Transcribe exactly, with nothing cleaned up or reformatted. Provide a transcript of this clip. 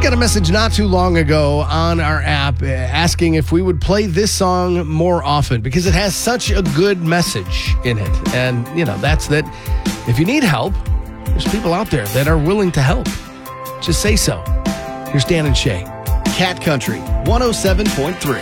got a message not too long ago on our app uh, asking if we would play this song more often because it has such a good message in it. And, you know, that's that if you need help, there's people out there that are willing to help. Just say so. Here's Dan and Shay. Cat Country one oh seven point three.